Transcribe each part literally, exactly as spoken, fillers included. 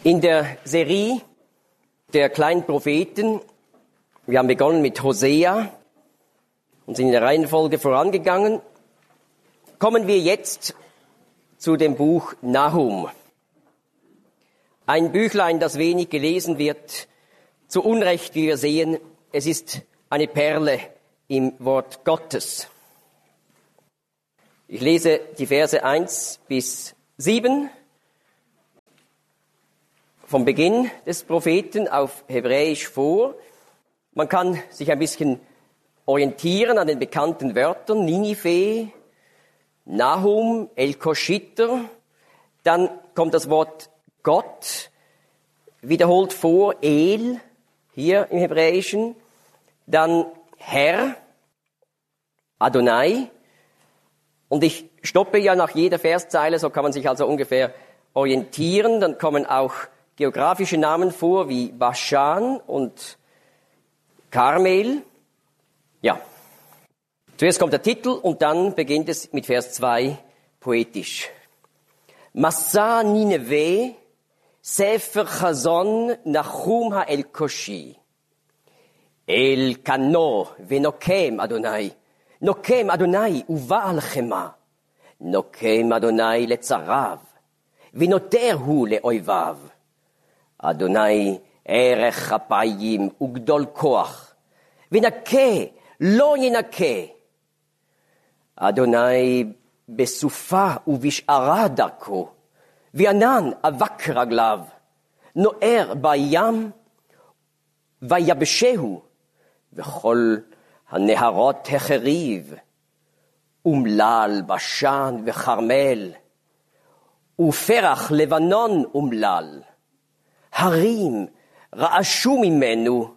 In der Serie der kleinen Propheten, wir haben begonnen mit Hosea und sind in der Reihenfolge vorangegangen, kommen wir jetzt zu dem Buch Nahum. Ein Büchlein, das wenig gelesen wird, zu Unrecht, wie wir sehen, es ist eine Perle im Wort Gottes. Ich lese die Verse eins bis sieben vom Beginn des Propheten auf Hebräisch vor. Man kann sich ein bisschen orientieren an den bekannten Wörtern Ninive, Nahum, El-Koshiter. Dann kommt das Wort Gott, wiederholt vor, El, hier im Hebräischen. Dann Herr, Adonai. Und ich stoppe ja nach jeder Verszeile, so kann man sich also ungefähr orientieren. Dann kommen auch geografische Namen vor, wie Baschan und Karmel. Ja. Zuerst kommt der Titel und dann beginnt es mit Vers zwei poetisch. Massa Nineve, Sefer Chazon, Nahum ha-El-Koshi. El Kano, Venokem Adonai. Nokem Adonai, Uva al-Chema. Nokem Adonai letzarav. Vinoterhu leoivav. Adonai erech apayim ugdol koach. Vinake lo yinake. Adonai besufa uvishara darko. Vianan avak raglav. Noer bayam vayabeshehu. Vechol haneharot hecheriv. Umlal bashan vecharmel. Uferach levanon umlal. הרים רעשו ממנו,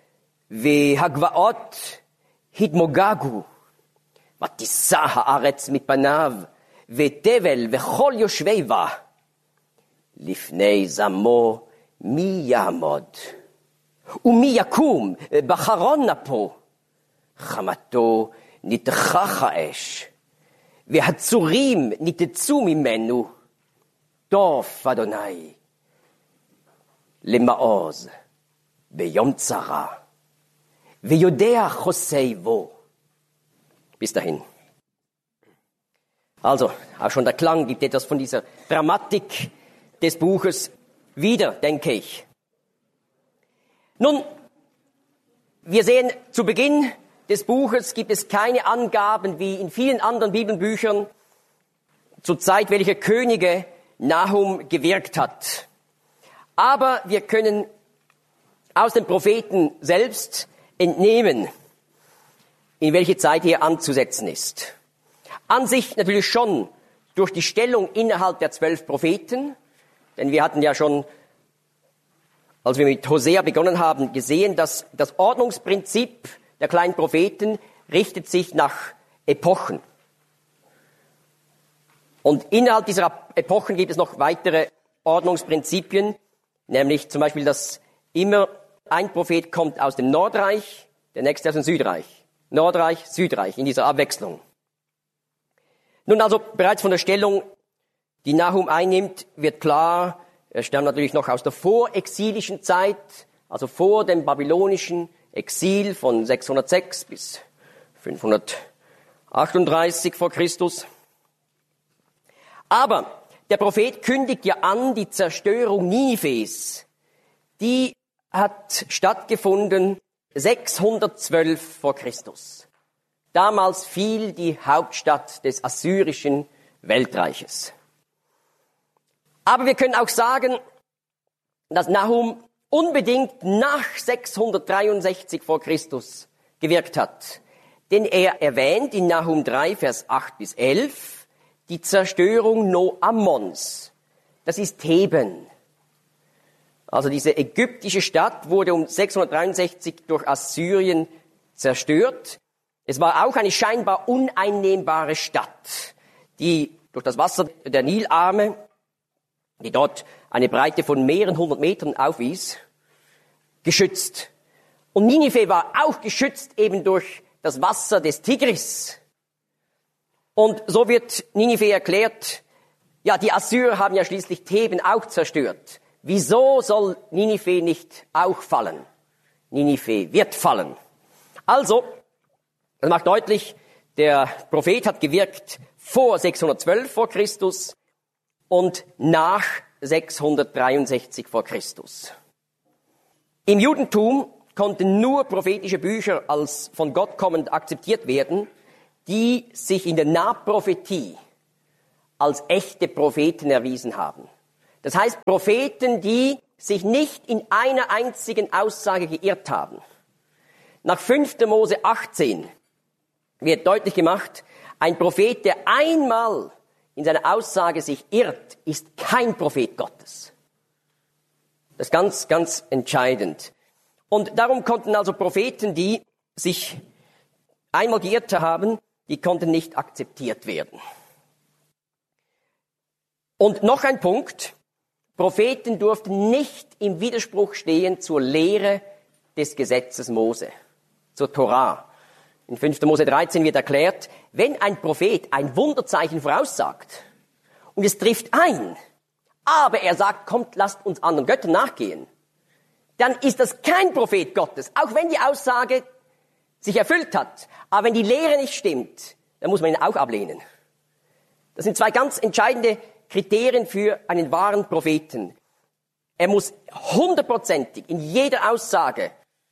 והגבעות התמוגגו. ותישא הארץ מפניו, ותבל וכל יושבי בה. לפני זמו מי יעמוד? ומי יקום בחרון נפו? חמתו נתכך האש, והצורים ניתצו ממנו. טוב אדוני. למעוז, ביום צרה, ויודע חוסי בו. Bis dahin. Also, auch schon der Klang gibt etwas von dieser Dramatik des Buches wieder, denke ich. Nun, wir sehen, zu Beginn des Buches gibt es keine Angaben, wie in vielen anderen Bibelbüchern, zur Zeit welcher Könige Nahum gewirkt hat. Aber wir können aus den Propheten selbst entnehmen, in welche Zeit hier anzusetzen ist. An sich natürlich schon durch die Stellung innerhalb der zwölf Propheten, denn wir hatten ja schon, als wir mit Hosea begonnen haben, gesehen, dass das Ordnungsprinzip der kleinen Propheten richtet sich nach Epochen. Und innerhalb dieser Epochen gibt es noch weitere Ordnungsprinzipien, nämlich zum Beispiel, dass immer ein Prophet kommt aus dem Nordreich, der nächste aus dem Südreich. Nordreich, Südreich, in dieser Abwechslung. Nun also bereits von der Stellung, die Nahum einnimmt, wird klar, er stammt natürlich noch aus der vorexilischen Zeit, also vor dem babylonischen Exil von sechshundertsechs bis fünfhundertachtunddreißig vor Christus. Aber der Prophet kündigt ja an, die Zerstörung Ninives, die hat stattgefunden sechshundertzwölf vor Christus. Damals fiel die Hauptstadt des assyrischen Weltreiches. Aber wir können auch sagen, dass Nahum unbedingt nach sechshundertdreiundsechzig vor Christus gewirkt hat. Denn er erwähnt in Nahum drei, Vers acht bis elf, die Zerstörung No-Ammons, das ist Theben. Also diese ägyptische Stadt wurde um sechshundertdreiundsechzig durch Assyrien zerstört. Es war auch eine scheinbar uneinnehmbare Stadt, die durch das Wasser der Nilarme, die dort eine Breite von mehreren hundert Metern aufwies, geschützt. Und Ninive war auch geschützt eben durch das Wasser des Tigris. Und so wird Ninive erklärt, ja, die Assyrer haben ja schließlich Theben auch zerstört. Wieso soll Ninive nicht auch fallen? Ninive wird fallen. Also, das macht deutlich, der Prophet hat gewirkt vor sechshundertzwölf vor Christus und nach sechshundertdreiundsechzig vor Christus. Im Judentum konnten nur prophetische Bücher als von Gott kommend akzeptiert werden, die sich in der Nahprophetie als echte Propheten erwiesen haben. Das heißt, Propheten, die sich nicht in einer einzigen Aussage geirrt haben. Nach fünfter Mose achtzehn wird deutlich gemacht, ein Prophet, der einmal in seiner Aussage sich irrt, ist kein Prophet Gottes. Das ist ganz, ganz entscheidend. Und darum konnten also Propheten, die sich einmal geirrt haben, die konnten nicht akzeptiert werden. Und noch ein Punkt. Propheten durften nicht im Widerspruch stehen zur Lehre des Gesetzes Mose, zur Torah. In fünfter Mose dreizehn wird erklärt, wenn ein Prophet ein Wunderzeichen voraussagt und es trifft ein, aber er sagt, kommt, lasst uns anderen Göttern nachgehen, dann ist das kein Prophet Gottes, auch wenn die Aussage sich erfüllt hat. Aber wenn die Lehre nicht stimmt, dann muss man ihn auch ablehnen. Das sind zwei ganz entscheidende Kriterien für einen wahren Propheten. Er muss hundertprozentig in jeder Aussage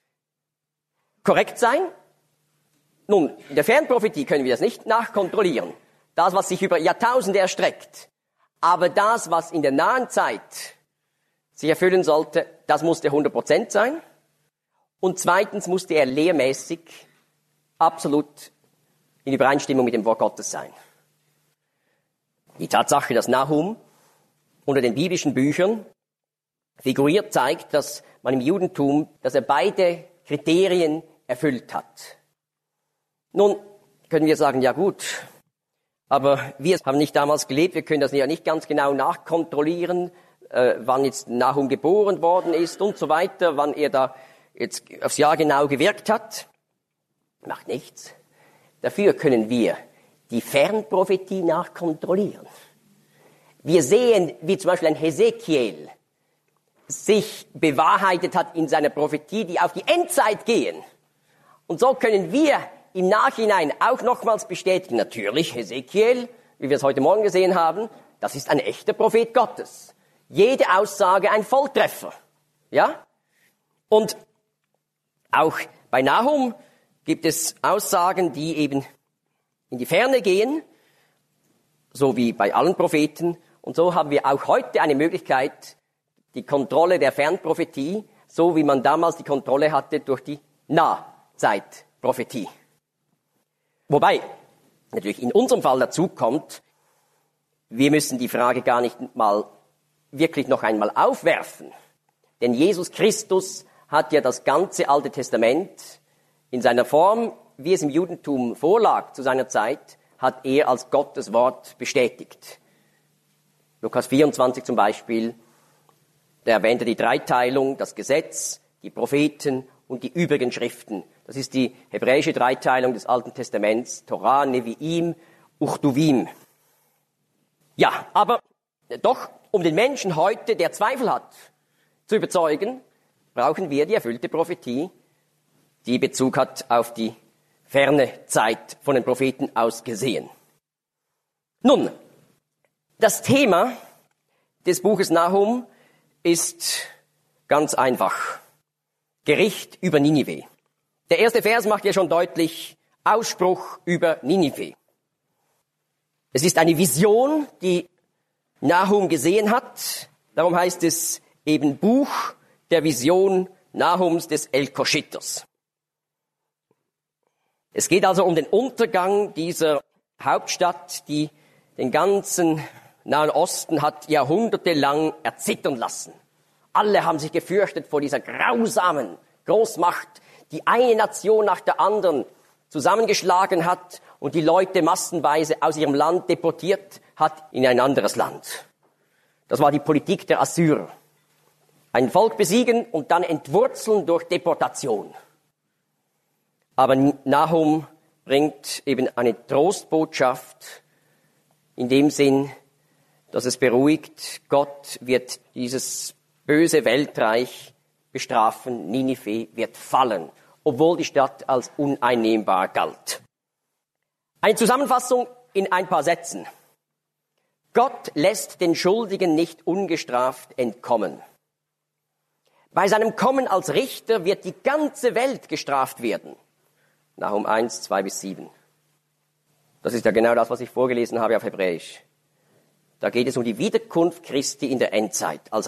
korrekt sein. Nun, in der Fernprophetie können wir das nicht nachkontrollieren. Das, was sich über Jahrtausende erstreckt. Aber das, was in der nahen Zeit sich erfüllen sollte, das musste hundert Prozent sein. Und zweitens musste er lehrmäßig absolut in Übereinstimmung mit dem Wort Gottes sein. Die Tatsache, dass Nahum unter den biblischen Büchern figuriert, zeigt, dass man im Judentum, dass er beide Kriterien erfüllt hat. Nun können wir sagen, ja gut, aber wir haben nicht damals gelebt, wir können das ja nicht ganz genau nachkontrollieren, äh, wann jetzt Nahum geboren worden ist und so weiter, wann er da jetzt aufs Jahr genau gewirkt hat. Macht nichts. Dafür können wir die Fernprophetie nachkontrollieren. Wir sehen, wie zum Beispiel ein Hesekiel sich bewahrheitet hat in seiner Prophetie, die auf die Endzeit gehen. Und so können wir im Nachhinein auch nochmals bestätigen, natürlich, Hesekiel, wie wir es heute Morgen gesehen haben, das ist ein echter Prophet Gottes. Jede Aussage ein Volltreffer. Ja? Und auch bei Nahum gibt es Aussagen, die eben in die Ferne gehen, so wie bei allen Propheten. Und so haben wir auch heute eine Möglichkeit, die Kontrolle der Fernprophetie, so wie man damals die Kontrolle hatte durch die Nahzeitprophetie. Wobei natürlich in unserem Fall dazu kommt, wir müssen die Frage gar nicht mal wirklich noch einmal aufwerfen. Denn Jesus Christus hat ja das ganze Alte Testament in seiner Form, wie es im Judentum vorlag zu seiner Zeit, hat er als Gottes Wort bestätigt. Lukas vierundzwanzig zum Beispiel, da erwähnt er die Dreiteilung, das Gesetz, die Propheten und die übrigen Schriften. Das ist die hebräische Dreiteilung des Alten Testaments, Torah, Neviim, Uchduvim. Ja, aber doch, um den Menschen heute, der Zweifel hat, zu überzeugen, brauchen wir die erfüllte Prophetie, die Bezug hat auf die ferne Zeit von den Propheten aus gesehen. Nun, das Thema des Buches Nahum ist ganz einfach. Gericht über Ninive. Der erste Vers macht ja schon deutlich Ausspruch über Ninive. Es ist eine Vision, die Nahum gesehen hat. Darum heißt es eben Buch der Vision Nahums des Elkoschiters. Es geht also um den Untergang dieser Hauptstadt, die den ganzen Nahen Osten hat jahrhundertelang erzittern lassen. Alle haben sich gefürchtet vor dieser grausamen Großmacht, die eine Nation nach der anderen zusammengeschlagen hat und die Leute massenweise aus ihrem Land deportiert hat in ein anderes Land. Das war die Politik der Assyrer. Ein Volk besiegen und dann entwurzeln durch Deportation. Aber Nahum bringt eben eine Trostbotschaft in dem Sinn, dass es beruhigt, Gott wird dieses böse Weltreich bestrafen. Ninive wird fallen, obwohl die Stadt als uneinnehmbar galt. Eine Zusammenfassung in ein paar Sätzen. Gott lässt den Schuldigen nicht ungestraft entkommen. Bei seinem Kommen als Richter wird die ganze Welt gestraft werden. Nahum eins, zwei bis sieben. Das ist ja genau das, was ich vorgelesen habe auf Hebräisch. Da geht es um die Wiederkunft Christi in der Endzeit als